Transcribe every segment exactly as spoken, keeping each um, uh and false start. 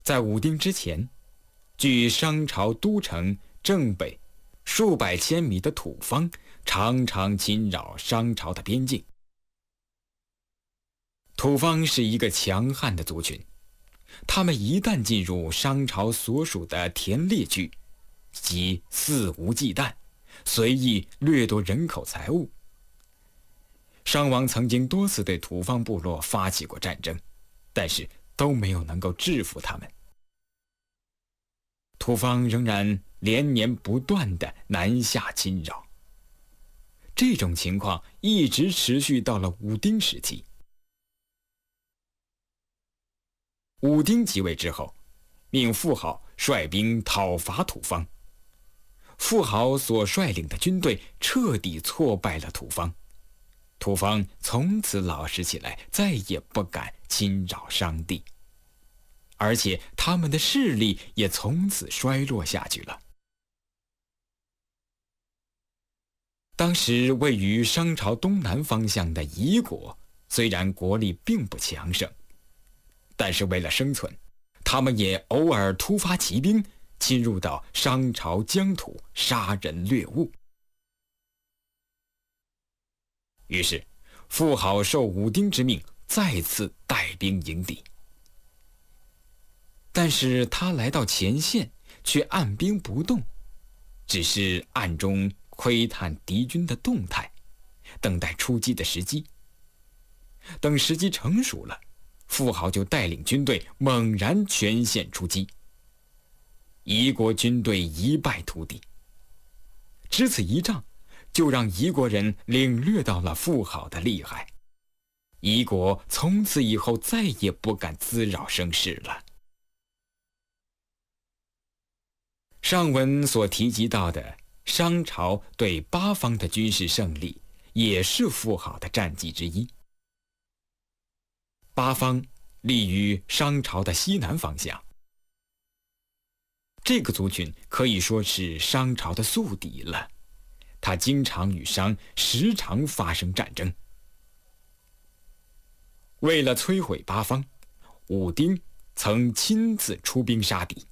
在武丁之前，距商朝都城正北数百千米的土方常常侵扰商朝的边境。土方是一个强悍的族群，他们一旦进入商朝所属的田猎区，即肆无忌惮，随意掠夺人口财物。商王曾经多次对土方部落发起过战争，但是都没有能够制服他们。土方仍然连年不断地南下侵扰，这种情况一直持续到了武丁时期。武丁即位之后，命妇好率兵讨伐土方。妇好所率领的军队彻底挫败了土方，土方从此老实起来，再也不敢侵扰商地，而且他们的势力也从此衰落下去了。当时位于商朝东南方向的夷国，虽然国力并不强盛，但是为了生存，他们也偶尔突发奇兵，侵入到商朝疆土，杀人掠物。于是妇好受武丁之命，再次带兵迎敌。但是他来到前线，却按兵不动，只是暗中窥探敌军的动态，等待出击的时机。等时机成熟了，妇好就带领军队猛然全线出击。夷国军队一败涂地。只此一仗，就让夷国人领略到了妇好的厉害。夷国从此以后再也不敢滋扰声势了。上文所提及到的商朝对八方的军事胜利，也是妇好的战绩之一。八方立于商朝的西南方向，这个族群可以说是商朝的宿敌了，他经常与商时常发生战争。为了摧毁八方，武丁曾亲自出兵杀敌。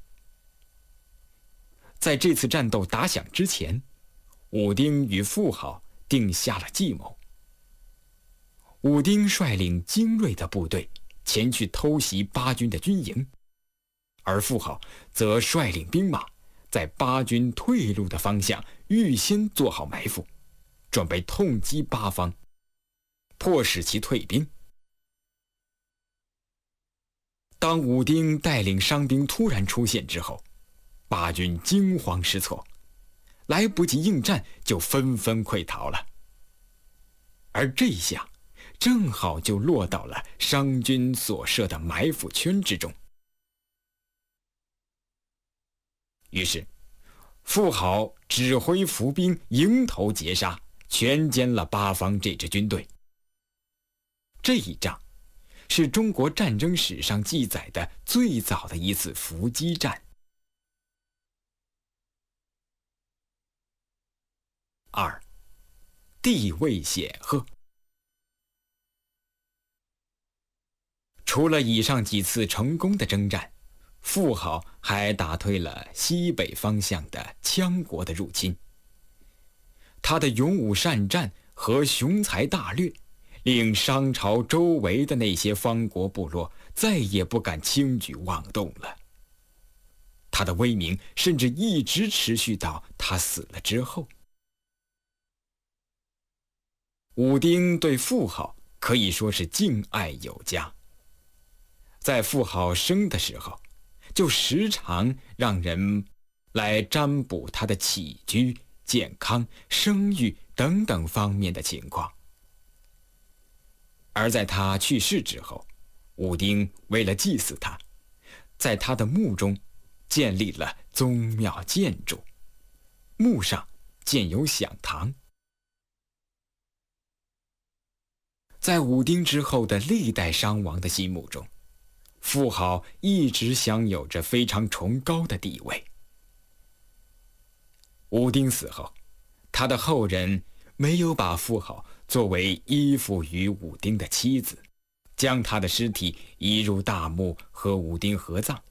在这次战斗打响之前，武丁与妇好定下了计谋。武丁率领精锐的部队前去偷袭八军的军营，而妇好则率领兵马在八军退路的方向预先做好埋伏，准备痛击八方，迫使其退兵。当武丁带领商兵突然出现之后，八军惊慌失措，来不及应战，就纷纷溃逃了。而这一下正好就落到了商军所设的埋伏圈之中。于是妇好指挥伏兵迎头截杀，全歼了八方这支军队。这一仗是中国战争史上记载的最早的一次伏击战。二，地位显赫。除了以上几次成功的征战，妇好还打退了西北方向的羌国的入侵。他的勇武善战和雄才大略，令商朝周围的那些方国部落再也不敢轻举妄动了。他的威名甚至一直持续到他死了之后。武丁对妇好可以说是敬爱有加，在妇好生的时候，就时常让人来占卜他的起居、健康、生育等等方面的情况。而在他去世之后，武丁为了祭祀他，在他的墓中建立了宗庙建筑，墓上建有享堂。在武丁之后的历代商王的心目中，妇好一直享有着非常崇高的地位。武丁死后，他的后人没有把妇好作为依附于武丁的妻子，将他的尸体移入大墓和武丁合葬。